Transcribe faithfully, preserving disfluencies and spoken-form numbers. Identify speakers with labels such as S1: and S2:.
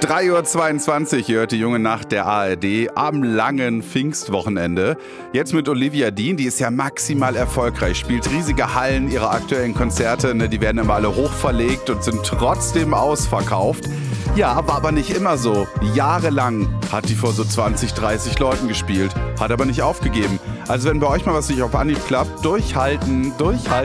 S1: drei Uhr zweiundzwanzig, ihr hört die junge Nacht der A R D am langen Pfingstwochenende. Jetzt mit Olivia Dean, die ist ja maximal erfolgreich, spielt riesige Hallen, ihre aktuellen Konzerte, ne, die werden immer alle hochverlegt und sind trotzdem ausverkauft. Ja, war aber nicht immer so. Jahrelang hat die vor so zwanzig, dreißig Leuten gespielt, hat aber nicht aufgegeben. Also wenn bei euch mal was nicht auf Anhieb klappt, durchhalten, durchhalten.